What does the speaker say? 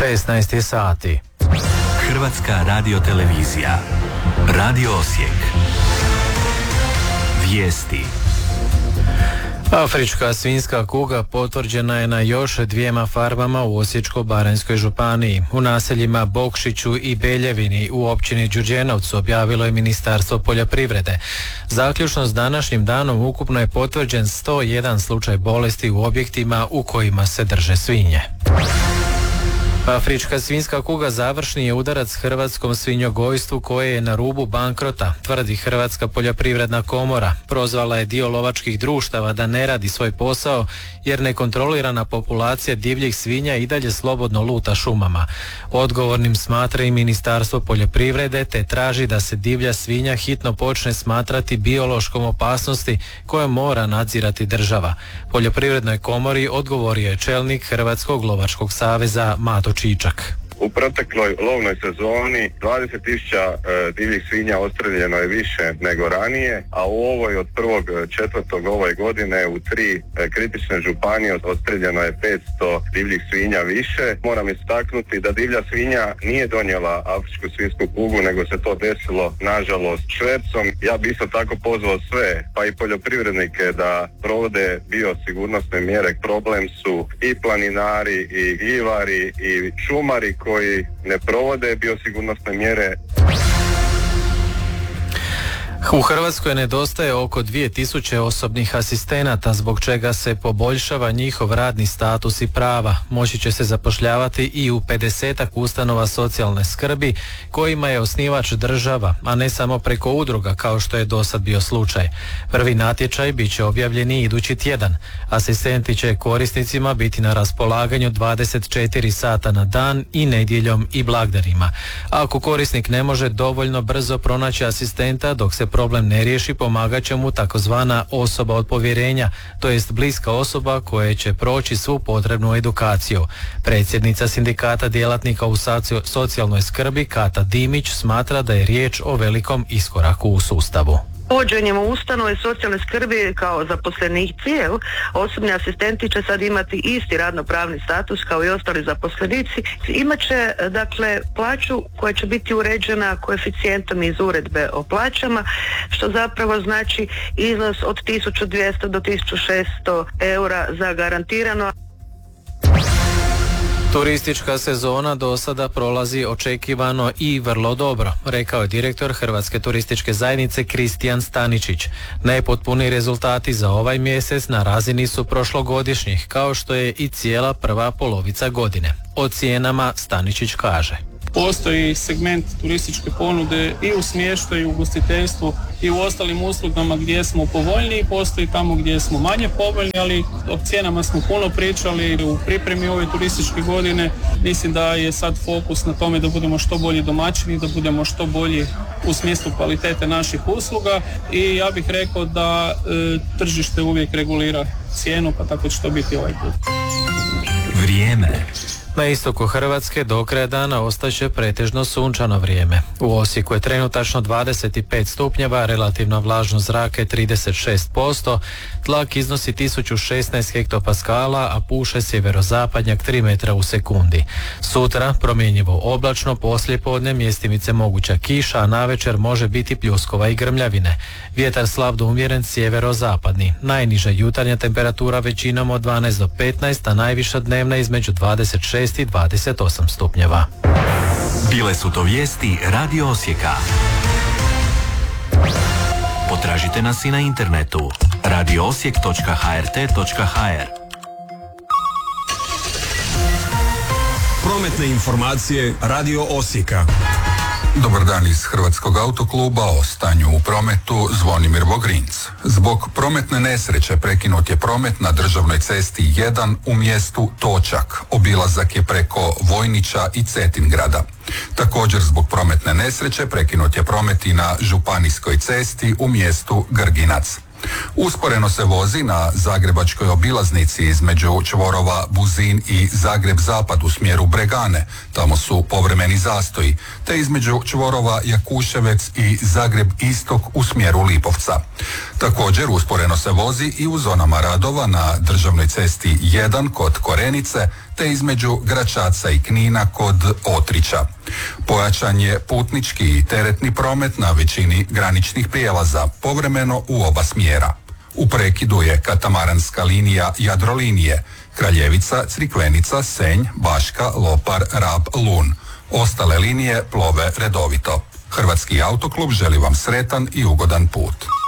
16 je sati. Hrvatska radiotelevizija. Radio Osijek. Vijesti. Afrička svinjska kuga potvrđena je na još 2 farmama u Osječko-baranjskoj županiji. U naseljima Bokšiću i Beljevini u općini Đurđenovcu objavilo je Ministarstvo poljoprivrede. Zaključno s današnjim danom ukupno je potvrđen 101 slučaj bolesti u objektima u kojima se drže svinje. Afrička svinjska kuga završni je udarac hrvatskom svinjogojstvu koje je na rubu bankrota, tvrdi Hrvatska poljoprivredna komora. Prozvala je dio lovačkih društava da ne radi svoj posao jer nekontrolirana populacija divljih svinja i dalje slobodno luta šumama. Odgovornim smatra i Ministarstvo poljoprivrede te traži da se divlja svinja hitno počne smatrati biološkom opasnosti koju mora nadzirati država. Poljoprivrednoj komori odgovorio je čelnik Hrvatskog lovačkog saveza Mato Čičak. U protekloj lovnoj sezoni 20.000 divljih svinja odstreljeno je više nego ranije, a u ovoj od 1.4. ove godine u 3 kritične županije odstreljeno je 500 divljih svinja više. Moram istaknuti da divlja svinja nije donijela afričku svinjsku kugu, nego se to desilo nažalost švercom. Ja bih isto tako pozvao sve, pa i poljoprivrednike da provode biosigurnosne mjere. Problem su i planinari, i gljivari, i šumari koji ne provode biosigurnosne mjere. U Hrvatskoj nedostaje oko 2000 osobnih asistenata, zbog čega se poboljšava njihov radni status i prava. Moći će se zapošljavati i u 50 ustanova socijalne skrbi kojima je osnivač država, a ne samo preko udruga kao što je dosad bio slučaj. Prvi natječaj bit će objavljeni idući tjedan. Asistenti će korisnicima biti na raspolaganju 24 sata na dan i nedjeljom i blagdanima. Ako korisnik ne može dovoljno brzo pronaći asistenta dok se problem ne riješi, pomagat će mu takozvana osoba od povjerenja, to jest bliska osoba koja će proći svu potrebnu edukaciju. Predsjednica sindikata djelatnika u socijalnoj skrbi Kata Dimić smatra da je riječ o velikom iskoraku u sustavu. Uvođenjem u ustanove socijalne skrbi kao zaposlenici, osobni asistenti će sad imati isti radno-pravni status kao i ostali zaposlenici. Imaće dakle plaću koja će biti uređena koeficijentom iz uredbe o plaćama, što zapravo znači iznos od 1200 do 1600 eura za garantirano. Turistička sezona do sada prolazi očekivano i vrlo dobro, rekao je direktor Hrvatske turističke zajednice Kristijan Staničić. Najpotpuniji rezultati za ovaj mjesec na razini su prošlogodišnjih, kao što je i cijela prva polovica godine. O cijenama Staničić kaže: postoji segment turističke ponude i u smještaju, i u ugostiteljstvu i u ostalim uslugama gdje smo povoljniji, postoji tamo gdje smo manje povoljni, ali o cijenama smo puno pričali u pripremi ove turističke godine. Mislim da je sad fokus na tome da budemo što bolji domaćini, da budemo što bolji u smislu kvalitete naših usluga i ja bih rekao da tržište uvijek regulira cijenu, pa tako će to biti ovaj put. Vrijeme. Na istoku Hrvatske do kraja dana ostaće pretežno sunčano vrijeme. U Osijeku je trenutačno 25 stupnjeva, relativna vlažnost zraka je 36%, tlak iznosi 1016 hektopaskala, a puše sjeverozapadnjak 3 metra u sekundi. Sutra promjenjivo oblačno, poslijepodne mjestimice moguća kiša, a navečer može biti pljuskova i grmljavine. Vjetar slab do umjeren sjeverozapadni. Najniža jutarnja temperatura većinom od 12 do 15, a najviša dnevna između 26 i 28 stupnjeva. Bile su to vijesti Radio Osijeka. Potražite nas i na internetu radioosijek.hrt.hr. Prometne informacije Radio Osijeka. Dobar dan iz Hrvatskog autokluba. O stanju u prometu Zvonimir Vogrinc. Zbog prometne nesreće prekinut je promet na državnoj cesti 1 u mjestu Točak. Obilazak je preko Vojnića i Cetingrada. Također zbog prometne nesreće prekinut je promet i na županijskoj cesti u mjestu Grginac. Usporeno se vozi na zagrebačkoj obilaznici između čvorova Buzin i Zagreb Zapad u smjeru Bregane, tamo su povremeni zastoji, te između čvorova Jakuševec i Zagreb Istok u smjeru Lipovca. Također usporeno se vozi i u zonama radova na državnoj cesti 1 kod Korenice, te te između Gračaca i Knina kod Otrića. Pojačan je putnički i teretni promet na većini graničnih prijelaza, povremeno u oba smjera. U prekidu je katamaranska linija Jadrolinije, Kraljevica, Crikvenica, Senj, Baška, Lopar, Rab, Lun. Ostale linije plove redovito. Hrvatski autoklub želi vam sretan i ugodan put.